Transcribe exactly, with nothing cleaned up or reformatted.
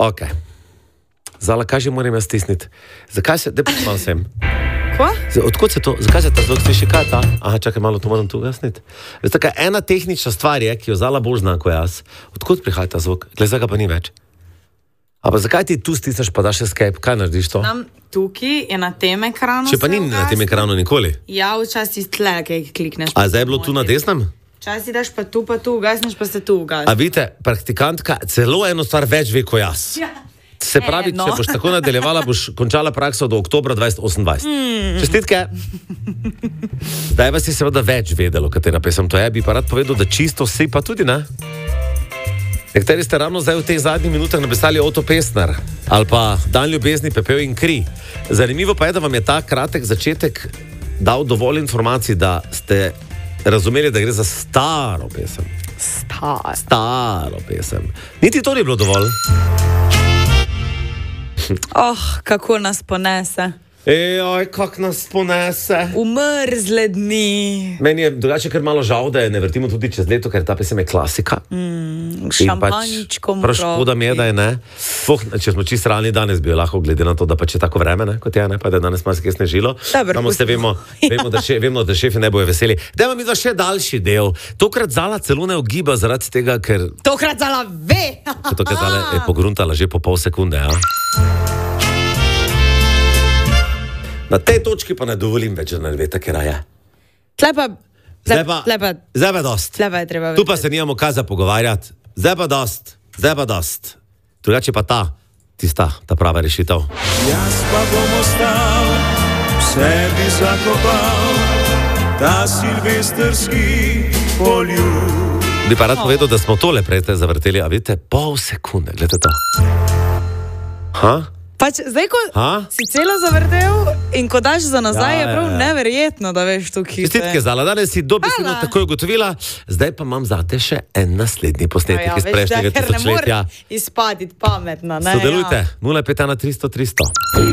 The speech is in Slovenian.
Ok. Zala, kaj že moram jaz stisniti? Zakaj se, da počmal sem? Kva? Odkud se to, zakaj se ta zvok sliši, kaj ta? Aha, čakaj, malo to moram tu ugasniti. Veste, kaj, ena tehnična stvar je, ki jo Zala bolj zna kot jaz. Odkud prihaja ta zvok? Glej, zdaj ga pa ni več. A pa zakaj ti tu stisneš, pa daš escape? Kaj narediš to? Nam tukaj je na tem ekranu. Če pa ni na tem ekranu nikoli. Ja, včasih tle, kaj klikneš. A zdaj je bilo tu na desnem? Včasih daš pa tu, pa tu ugasneš, pa se tu ugasneš. A vidite, praktikantka celo eno stvar več ve kot jaz. Ja. Se pravi, Eno. če boš tako nadaljevala, boš končala prakso do oktobra dvajset osemindvajset. Mm. Čestitke. Zdaj vas je seveda več vedelo, katera pesem to je. Bi pa rad povedal, da čisto vsi pa tudi, ne? Nekateri ste ravno zdaj v teh zadnjih minutah napisali Oto Pestner ali pa Dan ljubezni, pepel in kri. Zanimivo pa je, da vam je ta kratek začetek dal dovolj informacij, da ste razumeli, da gre za staro pesem. Star. Staro pesem. Niti to ni bilo dovolj. Oh, kako nas ponese. Ejoj, kak nas ponese. Umrzle dni. Meni je drugače kar malo žal, da je ne vrtimo tudi čez leto, ker ta pesem je klasika. Mm, šampanjčkom pač, škoda mi je, da je ne. Poh, če smo čisto realni danes, bi jo lahko glede na to, da pač je tako vreme, ne, kot je, ne, pa da je danes malo skaj snežilo. Samo se vemo, vemo, da še, vemo, da šefi ne bojo veseli. Dajmo mi da še daljši del. Tokrat Zala celo ne ugiba zaradi tega, ker... Tokrat Zala ve. Tokrat Zala je pogruntala že po pol sekunde, ja. Na tej točki pa ne dovolim več, da ne vete, kera je. Tle pa... Zdaj pa, tle pa, zdaj pa dost. tle pa je treba Tu pa se nijamo kaj za pogovarjati. Zdaj pa dost, zdaj pa dost. Drugače pa ta, tista, ta prava rešitev. Jaz pa bom ostal, v sebi zakopal, ta silvestrski poljub. Bi pa rad povedal, da smo tole prej te zavrteli, a vidite, pol sekunde, gledajte to. Ha? Pač, zdaj, ko Ha? si celo zavrtel in ko daš za nazaj, Ja, je prav ja, ja. neverjetno, da veš tukaj. Čestitke, Zala, danes si dobesedno Hvala. takoj ugotovila, zdaj pa imam zate še en naslednji posnetek Ja, iz veš, prejšnjega da, ker ne tisočletja. more izpaditi pametna. Ne, Sodelujte, ja. nula pet ena tristo tristo.